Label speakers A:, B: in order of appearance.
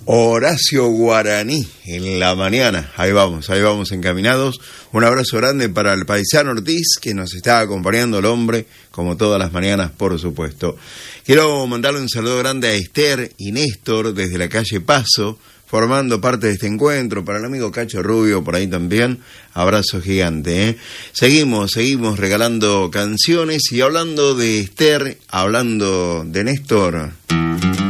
A: Horacio Guaraní en la mañana. Ahí vamos encaminados. Un abrazo grande para el paisano Ortiz, que nos está acompañando, el hombre, como todas las mañanas, por supuesto. Quiero mandarle un saludo grande a Esther y Néstor desde la calle Paso, formando parte de este encuentro. Para el amigo Cacho Rubio, por ahí también, abrazo gigante, ¿eh? Seguimos regalando canciones, y hablando de Esther, hablando de Néstor.